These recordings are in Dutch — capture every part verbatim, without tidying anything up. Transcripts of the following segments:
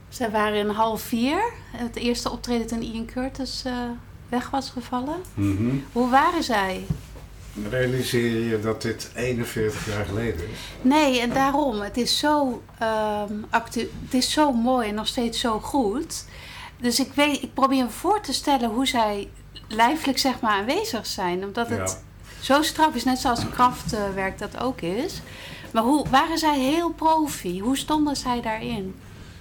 Zij waren in half vier. Het eerste optreden toen Ian Curtis uh, weg was gevallen. Mm-hmm. Hoe waren zij? Realiseer je dat dit eenenveertig jaar geleden is? Nee, en daarom. Het is zo, um, actu- het is zo mooi en nog steeds zo goed. Dus ik, weet, ik probeer me voor te stellen hoe zij lijfelijk zeg maar aanwezig zijn. Omdat het ja. zo strak is, net zoals krachtwerk uh, dat ook is. Maar hoe waren zij heel profi? Hoe stonden zij daarin?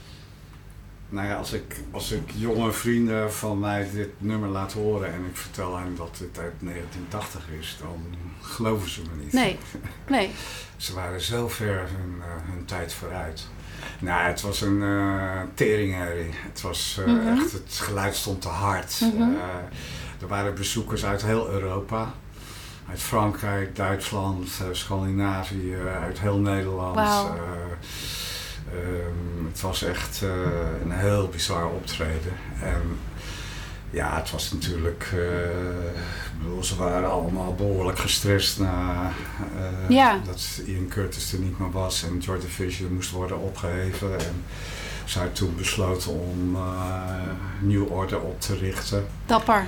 Nou ja, als ik, als ik jonge vrienden van mij dit nummer laat horen en ik vertel hen dat dit uit negentien tachtig is, dan geloven ze me niet. Nee, nee. Ze waren zo ver hun, uh, hun tijd vooruit. Nou, het was een uh, teringherrie. Het was uh, mm-hmm. echt, het geluid stond te hard. Mm-hmm. Uh, er waren bezoekers uit heel Europa. Uit Frankrijk, Duitsland, uh, Scandinavië, uh, uit heel Nederland. Wow. Uh, Um, het was echt uh, een heel bizar optreden. En ja, het was natuurlijk, uh, ik bedoel, ze waren allemaal behoorlijk gestrest na uh, ja. dat Ian Curtis er niet meer was en Joy Division moest worden opgeheven. En ze had toen besloten om uh, New Order op te richten. Dapper.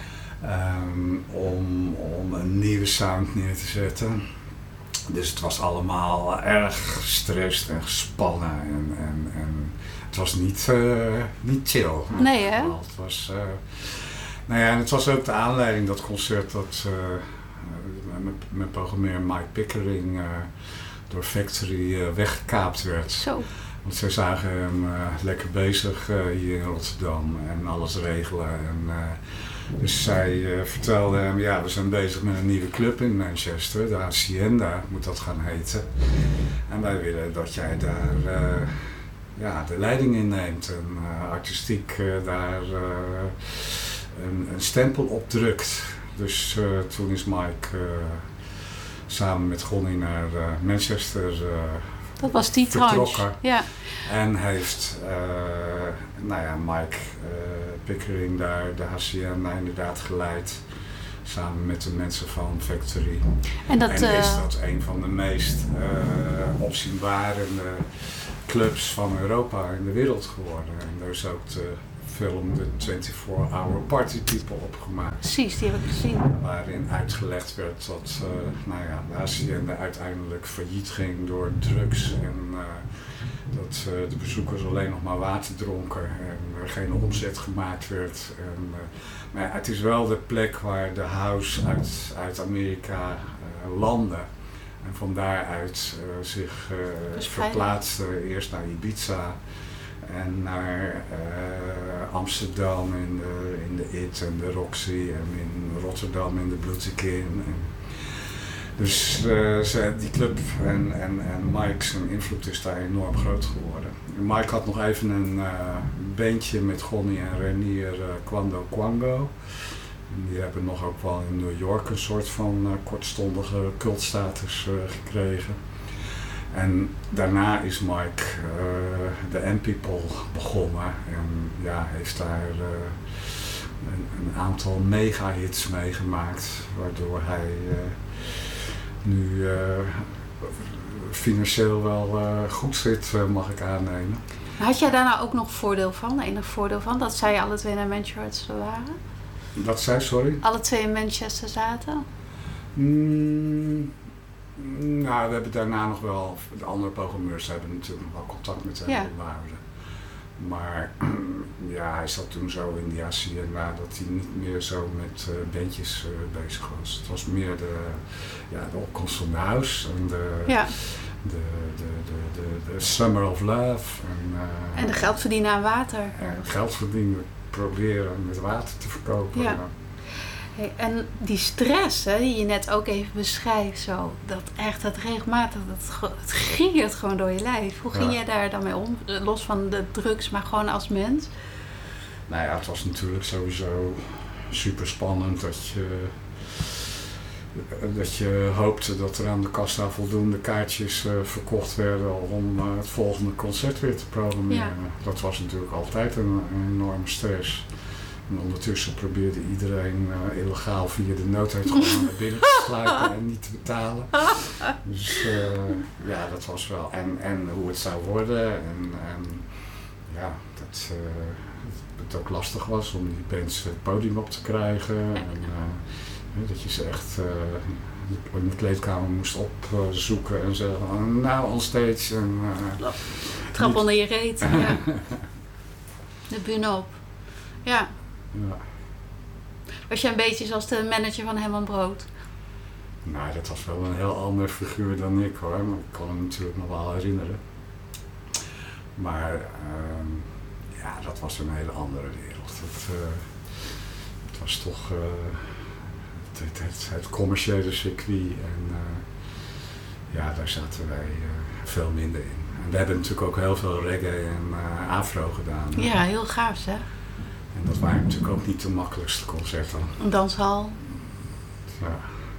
Um, om, om een nieuwe sound neer te zetten. Dus het was allemaal erg gestrest en gespannen en, en, en het was niet, uh, niet chill. Nee hè? Het was, uh, nou ja, en het was ook de aanleiding, dat concert dat uh, mijn, mijn programmeur Mike Pickering uh, door Factory uh, weggekaapt werd. Zo. Want zij zagen hem uh, lekker bezig uh, hier in Rotterdam en alles regelen. En, uh, dus zij uh, vertelde hem, ja, we zijn bezig met een nieuwe club in Manchester, de Hacienda moet dat gaan heten. En wij willen dat jij daar uh, ja, de leiding in neemt en uh, artistiek uh, daar uh, een, een stempel op drukt. Dus uh, toen is Mike uh, samen met Gonnie naar uh, Manchester uh, dat was die tranche. Ja. En heeft, uh, nou ja, Mike uh, Pickering daar de Hacienda inderdaad geleid. Samen met de mensen van Factory. En, dat, en uh... is dat een van de meest uh, opzienbarende clubs van Europa in de wereld geworden. En daar is ook de film The twenty-four hour Party People opgemaakt. Precies, die heb ik gezien. Waarin uitgelegd werd dat uh, nou ja, de Hacienda uiteindelijk failliet ging door drugs. En uh, dat uh, de bezoekers alleen nog maar water dronken en er geen omzet gemaakt werd. En, uh, maar ja, het is wel de plek waar de house uit, uit Amerika uh, landde. En van daaruit uh, zich uh, verplaatste eerst naar Ibiza. En naar uh, Amsterdam in de, in de I T en de Roxy en in Rotterdam in de Bloedsekin. Dus uh, ze, die club en, en, en Mike, zijn invloed is daar enorm groot geworden. En Mike had nog even een uh, bandje met Gonnie en Renier, uh, Quando Quango. En die hebben nog ook wel in New York een soort van uh, kortstondige cultstatus uh, gekregen. En daarna is Mike uh, de M-People begonnen en ja, heeft daar uh, een, een aantal mega-hits meegemaakt, waardoor hij uh, nu uh, financieel wel uh, goed zit, uh, mag ik aannemen. Had jij daar nou ook nog voordeel van, enig voordeel van, dat zij alle twee naar Manchester waren? Dat zij, sorry? Alle twee in Manchester zaten? Mm. Nou, we hebben daarna nog wel, de andere programmeurs hebben natuurlijk nog wel contact met hem onderhouden. Ja. Maar ja, hij zat toen zo in die Hacienda dat hij niet meer zo met uh, bandjes uh, bezig was. Het was meer de, ja, de opkomst van de house en de, ja. de, de, de, de, de Summer of Love. En, uh, en de geld verdienen aan water. En geld verdienen, proberen met water te verkopen. Ja. Hey, en die stress, hè, die je net ook even beschrijft, zo, dat echt, dat regelmatig, dat, het giert gewoon door je lijf. Hoe ging ja. jij daar dan mee om? Los van de drugs, maar gewoon als mens? Nou ja, het was natuurlijk sowieso super spannend dat je, dat je hoopte dat er aan de kassa voldoende kaartjes uh, verkocht werden om uh, het volgende concert weer te programmeren. Ja. Dat was natuurlijk altijd een, een enorme stress. En ondertussen probeerde iedereen uh, illegaal via de nooduitgang naar binnen te sluipen en niet te betalen. Dus uh, ja, dat was wel. En, en hoe het zou worden. En, en ja, dat uh, het ook lastig was om die bands het podium op te krijgen. En, uh, dat je ze echt uh, in de kleedkamer moest opzoeken en zeggen van, nou, onstage. En, uh, Trap onder je reet. Ja. De bühne op. Ja. ja. Was jij een beetje zoals de manager van Herman Brood? Nou, dat was wel een heel ander figuur dan ik hoor, maar ik kan hem natuurlijk nog wel herinneren. Maar uh, ja, dat was een hele andere wereld. Het, uh, het was toch uh, het, het, het commerciële circuit en uh, ja, daar zaten wij uh, veel minder in. En we hebben natuurlijk ook heel veel reggae en uh, afro gedaan. Hè? Ja, heel gaaf hè? En dat waren natuurlijk ook niet de makkelijkste concerten. Een danshal. Ja.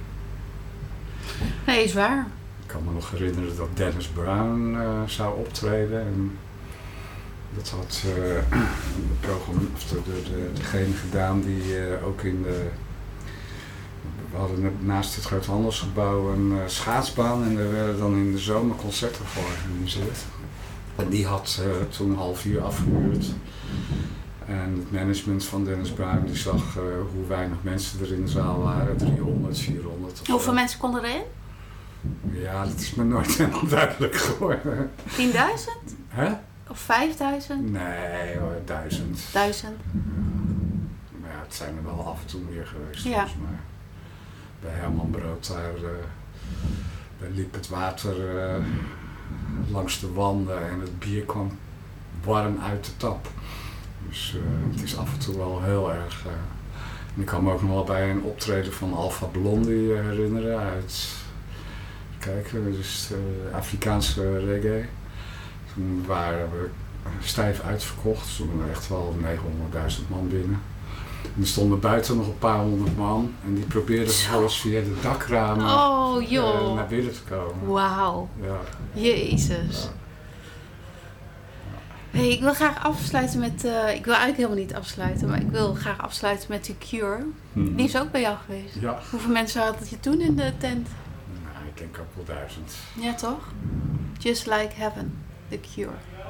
Nee, is waar. Ik kan me nog herinneren dat Dennis Brown uh, zou optreden. En dat had uh, de programma, of de, de, de, degene gedaan die uh, ook in de... We hadden naast het Groothandelsgebouw een uh, schaatsbaan en er werden dan in de zomer concerten georganiseerd. En die had uh, toen een half uur afgehuurd. En het management van Dennis Brown die zag uh, hoe weinig mensen er in de zaal waren. driehonderd, vierhonderd. Of Hoeveel zo. mensen konden erin? Ja, dat is me nooit helemaal duidelijk geworden. tienduizend? Hè? Of vijfduizend? Nee hoor, duizend. Duizend? Maar ja, het zijn er wel af en toe meer geweest. Ja. Volgens mij. Bij Herman Brood daar, uh, daar liep het water uh, langs de wanden en het bier kwam warm uit de tap. Dus uh, het is af en toe wel heel erg... Uh, en ik kan me ook nog wel bij een optreden van Alpha Blondy herinneren uit... Kijk, dus uh, Afrikaanse reggae. Toen waren we stijf uitverkocht. Toen waren er echt wel negenhonderdduizend man binnen. En er stonden buiten nog een paar honderd man. En die probeerden vervolgens via de dakramen oh, joh. uh, naar binnen te komen. Wauw. Ja. Jezus. Ja. Hey, ik wil graag afsluiten met... Uh, ik wil eigenlijk helemaal niet afsluiten, maar ik wil graag afsluiten met The Cure. Hmm. Die is ook bij jou geweest. Ja. Hoeveel mensen hadden je toen in de tent? Nou, ik denk ook wel duizend. Ja, toch? Just Like Heaven, The Cure.